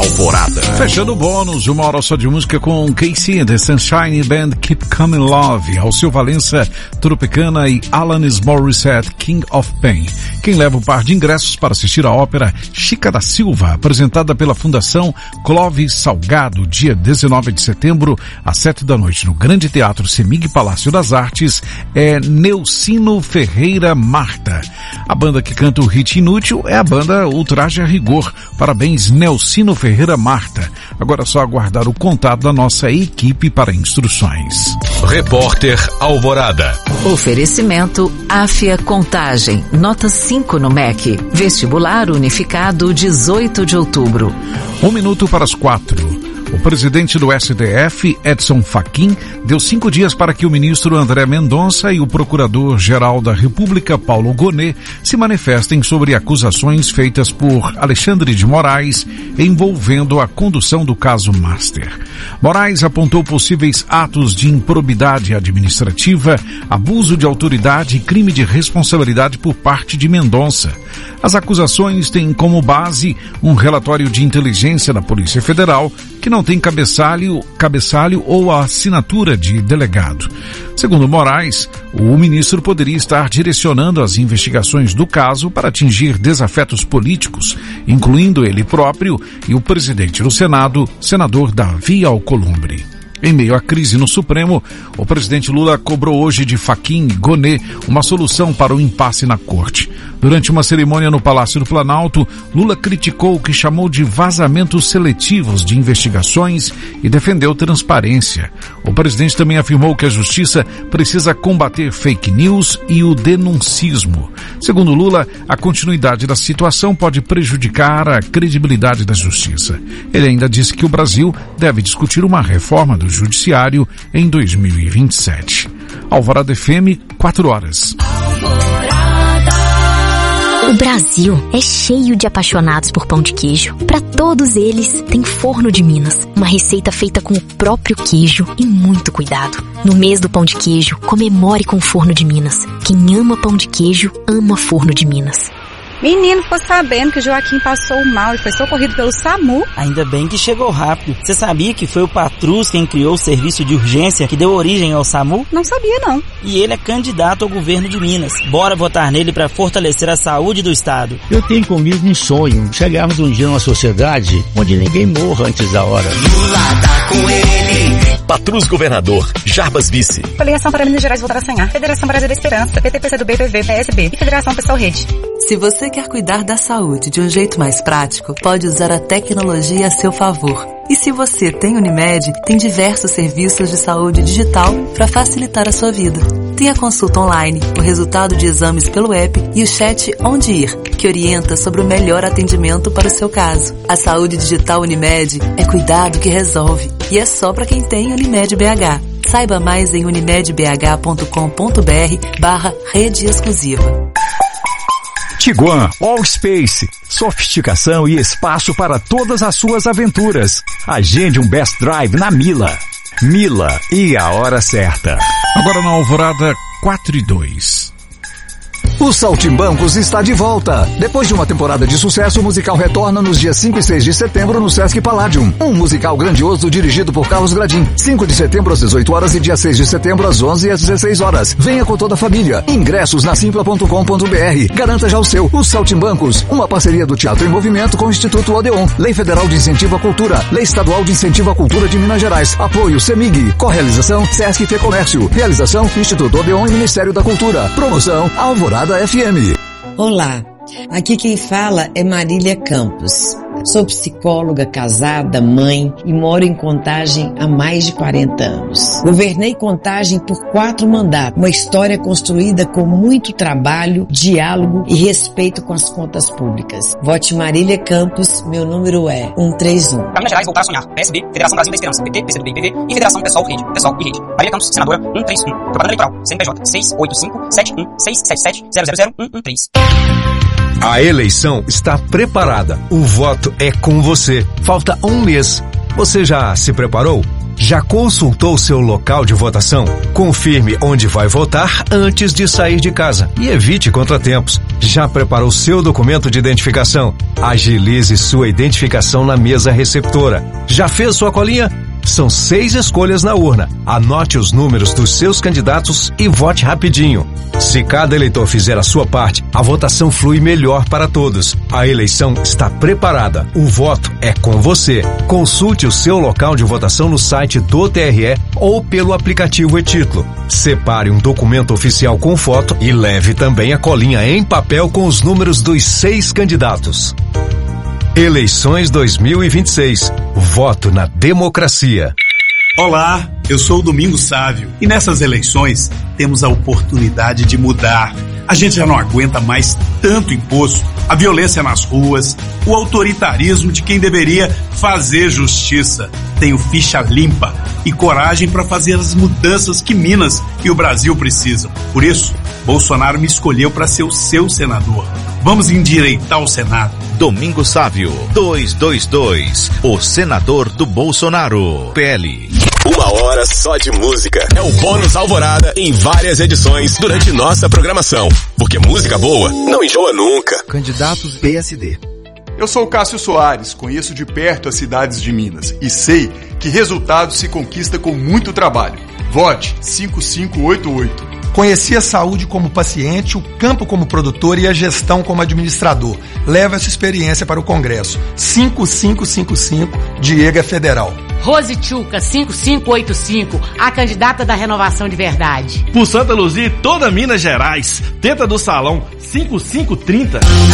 Alvorada. Fechando o bônus, uma hora só de música com Casey and the Sunshine Band, Keep Coming Love, Alceu Valença, Tropicana e Alanis Morissette, King of Pain. Quem leva o par de ingressos para assistir a ópera Chica da Silva, apresentada pela Fundação Clóvis Salgado, dia 19 de setembro, às 7h, no Grande Teatro Semig Palácio das Artes, é Neucino Ferreira Marta. A banda que canta o hit Inútil é a banda Ultraje a Rigor. Parabéns, Neucino Ferreira Marta. Agora é só aguardar o contato da nossa equipe para instruções. Repórter Alvorada. Oferecimento Áfia Contagem. Nota 5 no MEC. Vestibular Unificado 18 de outubro. 1 minuto para as 4. O presidente do STF, Edson Fachin, deu 5 dias para que o ministro André Mendonça e o procurador-geral da República, Paulo Gonet, se manifestem sobre acusações feitas por Alexandre de Moraes envolvendo a condução do caso Master. Moraes apontou possíveis atos de improbidade administrativa, abuso de autoridade e crime de responsabilidade por parte de Mendonça. As acusações têm como base um relatório de inteligência da Polícia Federal que não tem cabeçalho ou a assinatura de delegado. Segundo Moraes, o ministro poderia estar direcionando as investigações do caso para atingir desafetos políticos, incluindo ele próprio e o presidente do Senado, senador Davi Alcolumbre. Em meio à crise no Supremo, o presidente Lula cobrou hoje de Fachin e Gonet uma solução para o impasse na corte. Durante uma cerimônia no Palácio do Planalto, Lula criticou o que chamou de vazamentos seletivos de investigações e defendeu transparência. O presidente também afirmou que a justiça precisa combater fake news e o denuncismo. Segundo Lula, a continuidade da situação pode prejudicar a credibilidade da justiça. Ele ainda disse que o Brasil deve discutir uma reforma do Judiciário em 2027. Alvorada FM, 4h. O Brasil é cheio de apaixonados por pão de queijo. Para todos eles, tem Forno de Minas, uma receita feita com o próprio queijo e muito cuidado. No mês do pão de queijo, comemore com o Forno de Minas. Quem ama pão de queijo, ama Forno de Minas. Menino, ficou sabendo que o Joaquim passou mal e foi socorrido pelo SAMU? Ainda bem que chegou rápido. Você sabia que foi o Patrus quem criou o serviço de urgência que deu origem ao SAMU? Não sabia, não. E ele é candidato ao governo de Minas. Bora votar nele para fortalecer a saúde do estado. Eu tenho comigo um sonho. Chegarmos um dia numa sociedade onde ninguém morra antes da hora. Lula tá com ele. Patrus Governador, Jarbas Vice. Federação para Minas Gerais voltar a sonhar. Federação Brasil da Esperança, PT, PCdoB, PV, PSB e Federação Pessoal Rede. Se você quer cuidar da saúde de um jeito mais prático, pode usar a tecnologia a seu favor. E se você tem Unimed, tem diversos serviços de saúde digital para facilitar a sua vida. Tem a consulta online, o resultado de exames pelo app e o chat Onde Ir, que orienta sobre o melhor atendimento para o seu caso. A saúde digital Unimed é cuidado que resolve. E é só para quem tem Unimed BH. Saiba mais em unimedbh.com.br/rede exclusiva. Tiguan All Space, sofisticação e espaço para todas as suas aventuras. Agende um Best Drive na Mila. Mila e a hora certa. Agora na Alvorada, 4h02. O Saltimbancos está de volta. Depois de uma temporada de sucesso, o musical retorna nos dias 5 e 6 de setembro no Sesc Palladium. Um musical grandioso dirigido por Carlos Gradin. 5 de setembro às 18 horas e dia 6 de setembro às 11 e às 16 horas. Venha com toda a família. Ingressos na simpla.com.br. Garanta já o seu. O Saltimbancos, uma parceria do Teatro em Movimento com o Instituto Odeon. Lei Federal de Incentivo à Cultura. Lei Estadual de Incentivo à Cultura de Minas Gerais. Apoio Semig. Correalização Sesc Fecomércio. Realização Instituto Odeon e Ministério da Cultura. Promoção Alvorada FM. Olá, aqui quem fala é Marília Campos. Sou psicóloga, casada, mãe e moro em Contagem há mais de 40 anos. Governei Contagem por 4 mandatos, uma história construída com muito trabalho, diálogo e respeito com as contas públicas. Vote Marília Campos, meu número é 131. Para Minas Gerais voltar a sonhar. PSB, Federação Brasil da Esperança, PT, PCdoB e PV e Federação Pessoal e Rede. Marília Campos, senadora 131. Propaganda eleitoral, CNPJ 685-7167000-113. A eleição está preparada. O voto é com você. Falta um mês. Você já se preparou? Já consultou seu local de votação? Confirme onde vai votar antes de sair de casa e evite contratempos. Já preparou seu documento de identificação? Agilize sua identificação na mesa receptora. Já fez sua colinha? São 6 escolhas na urna. Anote os números dos seus candidatos e vote rapidinho. Se cada eleitor fizer a sua parte, a votação flui melhor para todos. A eleição está preparada. O voto é com você. Consulte o seu local de votação no site do TRE ou pelo aplicativo e-Título. Separe um documento oficial com foto e leve também a colinha em papel com os números dos 6 candidatos. Eleições 2026. Voto na democracia. Olá, eu sou o Domingos Sávio e nessas eleições temos a oportunidade de mudar. A gente já não aguenta mais tanto imposto, a violência nas ruas, o autoritarismo de quem deveria fazer justiça. Tenho ficha limpa e coragem para fazer as mudanças que Minas e o Brasil precisam. Por isso, Bolsonaro me escolheu para ser o seu senador. Vamos endireitar o Senado. Domingos Sávio, 222, o senador do Bolsonaro, PL. 1 hora só de música. É o Bônus Alvorada em várias edições durante nossa programação. Porque música boa não enjoa nunca. Candidatos PSD. Eu sou o Cássio Soares, conheço de perto as cidades de Minas e sei que resultados se conquista com muito trabalho. Vote 5588. Conheci a saúde como paciente, o campo como produtor e a gestão como administrador. Leva essa experiência para o Congresso. 5555, Diego é Federal. Rose Tchuca, 5585, a candidata da Renovação de Verdade. Por Santa Luzia e toda Minas Gerais, tenta do Salão, 5530.